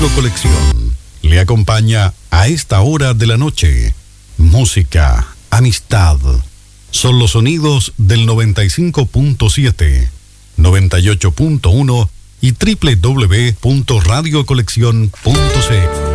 Radio Colección le acompaña a esta hora de la noche. Música, amistad. Son los sonidos del 95.7, 98.1 y www.radiocoleccion.cl.